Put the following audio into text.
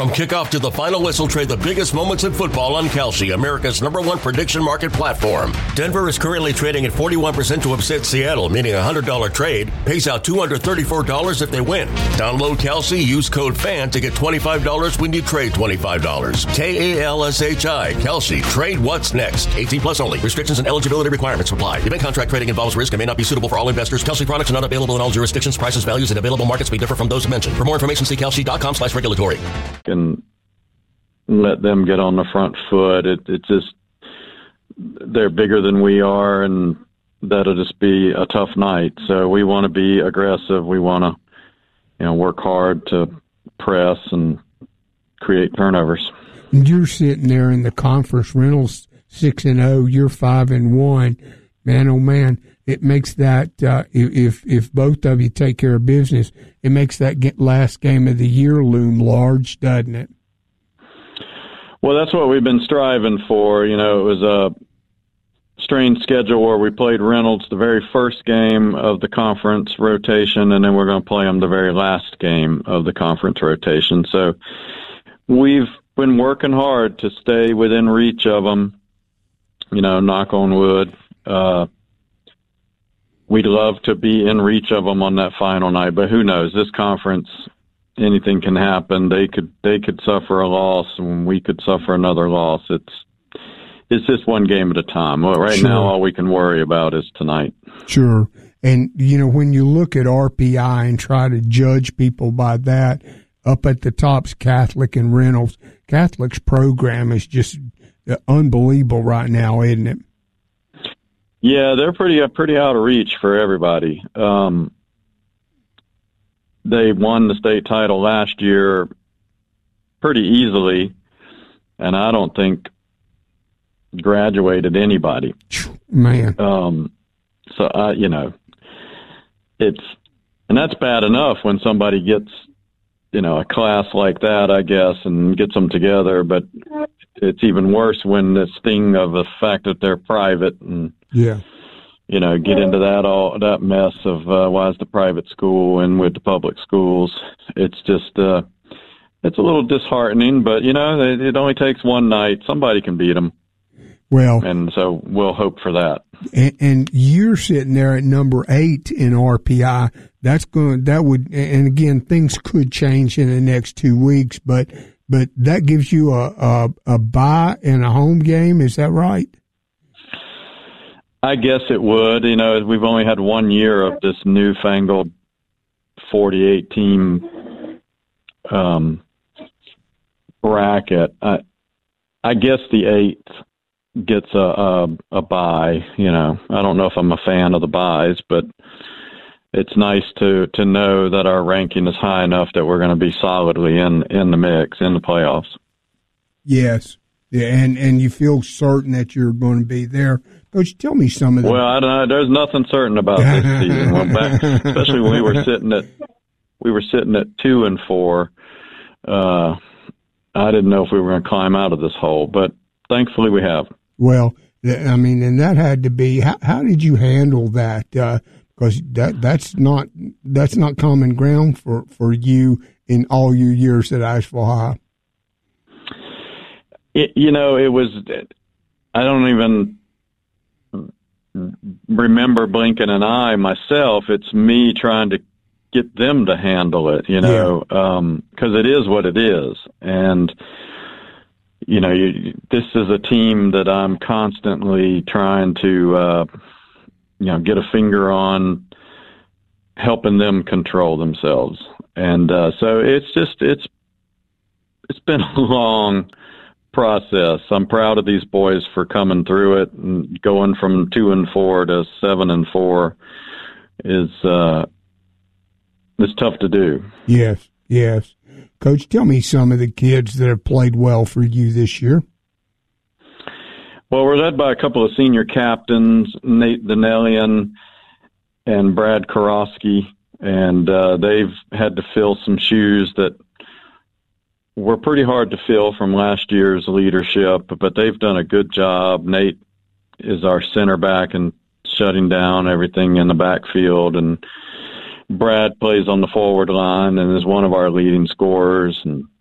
From kickoff to the final whistle, trade the biggest moments in football on Kalshi, America's #1 prediction market platform. Denver is currently trading at 41% to upset Seattle, meaning a $100 trade pays out $234 if they win. Download Kalshi, use code FAN to get $25 when you trade $25. Kalshi, Kalshi. Trade what's next. 18 plus only. Restrictions and eligibility requirements apply. Event contract trading involves risk and may not be suitable for all investors. Kalshi products are not available in all jurisdictions. Prices, values, and available markets may differ from those mentioned. For more information, see kalshi.com/regulatory. And let them get on the front foot. It's just, they're bigger than we are, and that'll just be a tough night. So we want to be aggressive. We want to, work hard to press and create turnovers. You're sitting there in the conference. Reynolds 6-0. You're 5-1. Man, oh man, it makes that if both of you take care of business, it makes that last game of the year loom large, doesn't it? Well, that's what we've been striving for. It was a strange schedule where we played Reynolds the very first game of the conference rotation, and then we're going to play them the very last game of the conference rotation. So we've been working hard to stay within reach of them, knock on wood. We'd love to be in reach of them on that final night, but who knows? This conference, anything can happen. They could suffer a loss, and we could suffer another loss. It's just one game at a time. Well, right now, all we can worry about is tonight. Sure. And, when you look at RPI and try to judge people by that, up at the top's Catholic and Reynolds. Catholic's program is just unbelievable right now, isn't it? Yeah, they're pretty out of reach for everybody. They won the state title last year pretty easily, and I don't think graduated anybody. Man. So and that's bad enough when somebody gets, a class like that, I guess, and gets them together, but it's even worse when the sting of the fact that they're private and get into that mess of why is the private school and with the public schools. It's just it's a little disheartening, but it only takes one night. Somebody can beat them. Well, and so we'll hope for that. And you're sitting there at number 8 in RPI. And again, things could change in the next 2 weeks, but that gives you a bye and a home game. Is that right? I guess it would. We've only had 1 year of this newfangled 48 team bracket. I guess the 8th gets a bye. I don't know if I'm a fan of the byes, but it's nice to know that our ranking is high enough that we're going to be solidly in the mix, in the playoffs. Yes. Yeah, and you feel certain that you're going to be there. Coach, tell me some of the... Well, I don't know. There's nothing certain about this season. Especially when we were sitting at 2-4. I didn't know if we were going to climb out of this hole, but thankfully we have. Well, and that had to be. How did you handle that? Because that's not common ground for you in all your years at Asheville High. It was. I don't even remember blinking an eye myself. It's me trying to get them to handle it, because it is what it is. And, this is a team that I'm constantly trying to, get a finger on, helping them control themselves. And so it's been a long process. I'm proud of these boys for coming through it, and going from 2-4 to 7-4 is it's tough to do. Yes. Coach, tell me some of the kids that have played well for you this year. Well, we're led by a couple of senior captains, Nate Danelian and Brad Karofsky, and they've had to fill some shoes that were pretty hard to fill from last year's leadership, but they've done a good job. Nate is our center back and shutting down everything in the backfield, and Brad plays on the forward line and is one of our leading scorers. And